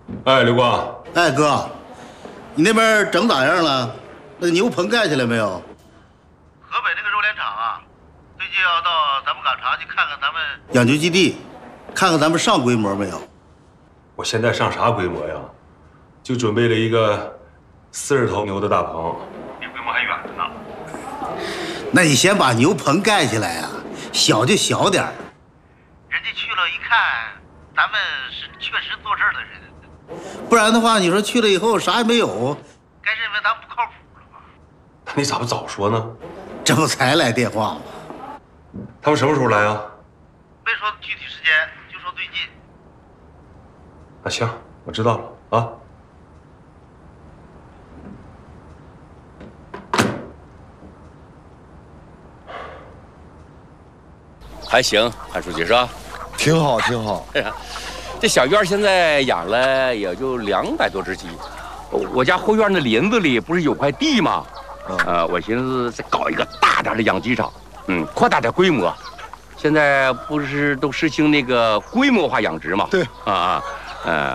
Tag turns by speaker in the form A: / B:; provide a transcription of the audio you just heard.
A: 哎，刘光。
B: 哎，哥，你那边整咋样了？那个牛棚盖起来没有？河北那个肉联厂啊，最近要到咱们岗查去看看咱们养牛基地，看看咱们上规模没有。
A: 我现在上啥规模呀？就准备了一个40头牛的大棚，离规模还远着呢。
B: 那你先把牛棚盖起来啊，小就小点儿。人家去了一看，咱们是确实做事的人，不然的话，你说去了以后啥也没有，该认为咱们不靠谱了吧？
A: 那你咋不早说呢？
B: 这不才来电话吗？
A: 他们什么时候来啊？
B: 没说具体时间，就说最近。
A: 那行，我知道了啊。
C: 还行，韩书记是吧？
D: 挺好，挺好。
C: 这小院现在养了也就200多只鸡。我家后院那林子里不是有块地吗？我寻思再搞一个大点的养鸡场，扩大点规模。现在不是都实行那个规模化养殖吗？
D: 对
C: 啊，